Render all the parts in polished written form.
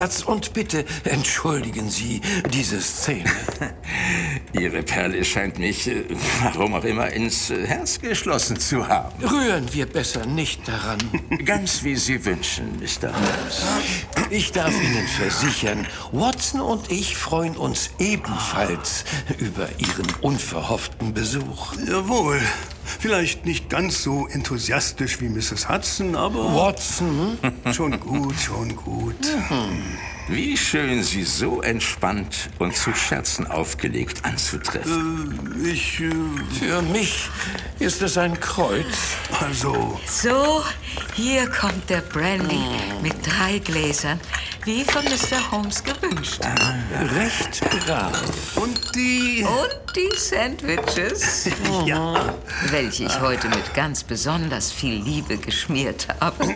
Und bitte entschuldigen Sie diese Szene. Ihre Perle scheint mich, warum auch immer, ins Herz geschlossen zu haben. Rühren wir besser nicht daran. Ganz wie Sie wünschen, Mr. Holmes. Ich darf Ihnen versichern, Watson und ich freuen uns ebenfalls über Ihren unverhofften Besuch. Jawohl. Vielleicht nicht ganz so enthusiastisch wie Mrs. Hudson, aber... Watson? Schon gut, schon gut. Wie schön, Sie so entspannt und zu Scherzen aufgelegt anzutreffen. Für mich ist es ein Kreuz. Also... So, hier kommt der Brandy mit 3 Gläsern, wie von Mr. Holmes gewünscht. Recht brav. Und die... Und die Sandwiches, Ja. welche ich heute mit ganz besonders viel Liebe geschmiert habe.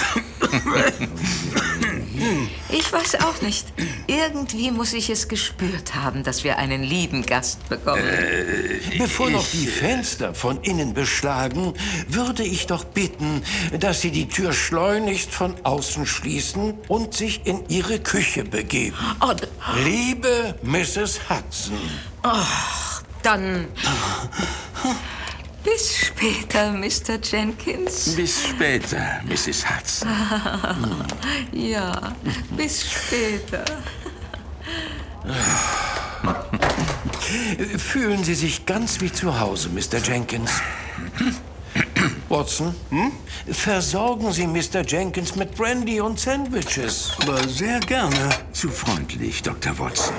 Ich weiß auch nicht. Irgendwie muss ich es gespürt haben, dass wir einen lieben Gast bekommen. Bevor noch die Fenster von innen beschlagen, würde ich doch bitten, dass Sie die Tür schleunigst von außen schließen und sich in Ihre Küche begeben. Oh, Liebe Mrs. Hudson. dann... Bis später, Mr. Jenkins. Bis später, Mrs. Hudson. Ja, bis später. Fühlen Sie sich ganz wie zu Hause, Mr. Jenkins. Watson, versorgen Sie Mr. Jenkins mit Brandy und Sandwiches. Aber sehr gerne. Zu freundlich, Dr. Watson.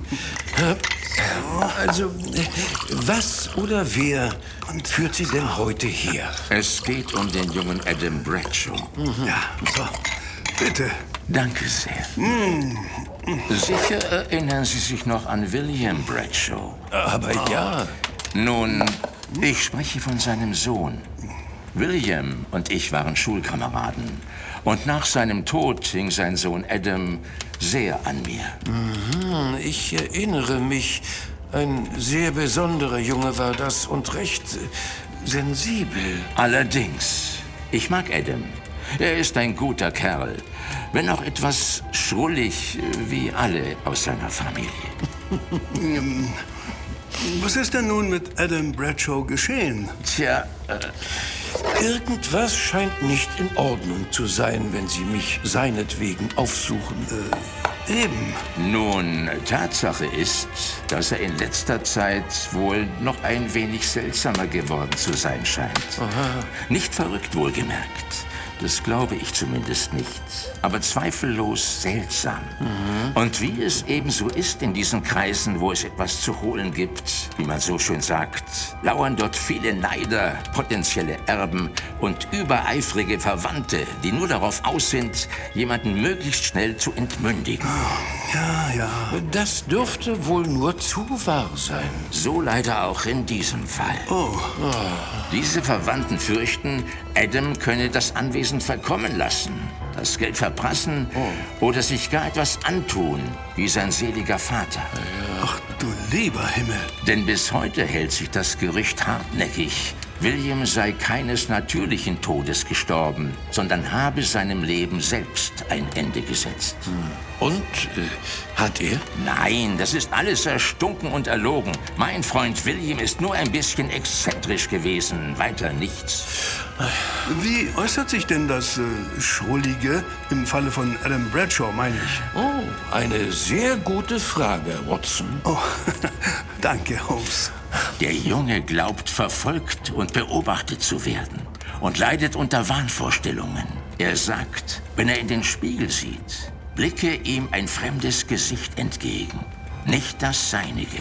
Also, was oder wer führt Sie denn heute her? Es geht um den jungen Adam Bradshaw. Ja, so. Bitte. Danke sehr. Sicher erinnern Sie sich noch an William Bradshaw. Aber ja. Nun, ich spreche von seinem Sohn. William und ich waren Schulkameraden. Und nach seinem Tod hing sein Sohn Adam sehr an mir. Ich erinnere mich, ein sehr besonderer Junge war das und recht sensibel. Allerdings, ich mag Adam. Er ist ein guter Kerl, wenn auch etwas schrullig wie alle aus seiner Familie. Was ist denn nun mit Adam Bradshaw geschehen? Tja, Irgendwas scheint nicht in Ordnung zu sein, wenn Sie mich seinetwegen aufsuchen. Eben. nun, Tatsache ist, dass er in letzter Zeit wohl noch ein wenig seltsamer geworden zu sein scheint. Nicht verrückt, wohlgemerkt. Das glaube ich zumindest nicht. Aber zweifellos seltsam. Und wie es ebenso ist in diesen Kreisen, wo es etwas zu holen gibt, wie man so schön sagt, lauern dort viele Neider, potenzielle Erben und übereifrige Verwandte, die nur darauf aus sind, jemanden möglichst schnell zu entmündigen. Ja. Das dürfte wohl nur zu wahr sein. So leider auch in diesem Fall. Oh. Diese Verwandten fürchten, Adam könne das Anwesen verkommen lassen, das Geld verprassen oder sich gar etwas antun, wie sein seliger Vater. Ach du lieber Himmel. Denn bis heute hält sich das Gerücht hartnäckig, William sei keines natürlichen Todes gestorben, sondern habe seinem Leben selbst ein Ende gesetzt. Und, hat er? Nein, das ist alles erstunken und erlogen. Mein Freund William ist nur ein bisschen exzentrisch gewesen, weiter nichts. Wie äußert sich denn das Schrullige im Falle von Adam Bradshaw, meine ich? Oh, eine sehr gute Frage, Watson. Oh, danke, Holmes. Der Junge glaubt, verfolgt und beobachtet zu werden und leidet unter Wahnvorstellungen. Er sagt, wenn er in den Spiegel sieht, blicke ihm ein fremdes Gesicht entgegen, nicht das seinige.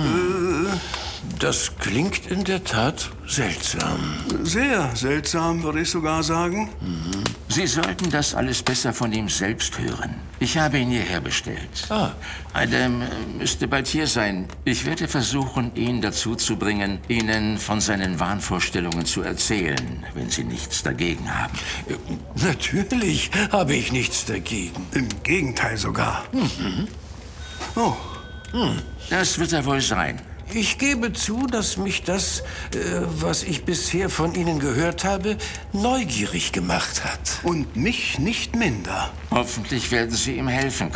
Das klingt in der Tat seltsam. Sehr seltsam, würde ich sogar sagen. Sie sollten das alles besser von ihm selbst hören. Ich habe ihn hierher bestellt. Adam müsste bald hier sein. Ich werde versuchen, ihn dazu zu bringen, Ihnen von seinen Wahnvorstellungen zu erzählen, wenn Sie nichts dagegen haben. Natürlich habe ich nichts dagegen. Im Gegenteil sogar. Oh, Das wird er wohl sein. Ich gebe zu, dass mich das, was ich bisher von Ihnen gehört habe, neugierig gemacht hat. Und mich nicht minder. Hoffentlich werden Sie ihm helfen